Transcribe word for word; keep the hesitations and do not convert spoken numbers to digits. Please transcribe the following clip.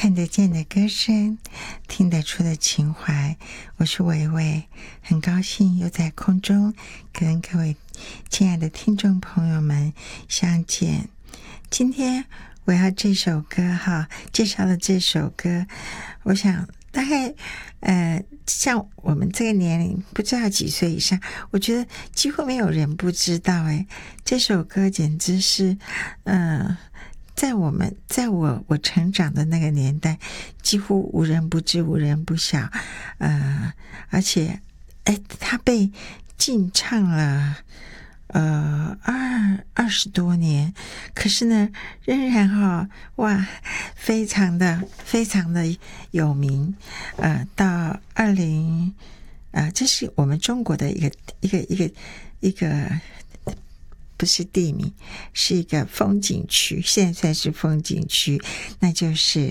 看得见的歌声，听得出的情怀。我是维维，很高兴又在空中跟各位亲爱的听众朋友们相见。今天我要这首歌哈，介绍了这首歌，我想大概呃，像我们这个年龄，不知道几岁以上，我觉得几乎没有人不知道。诶，这首歌简直是，呃，在我们在我我成长的那个年代，几乎无人不知，无人不晓。呃，而且，哎，他被禁唱了。呃，二二十多年，可是呢，仍然哈、哦、哇，非常的非常的有名。呃，到二零，呃，这是我们中国的一个一个一个一个，不是地名，是一个风景区，现在算是风景区，那就是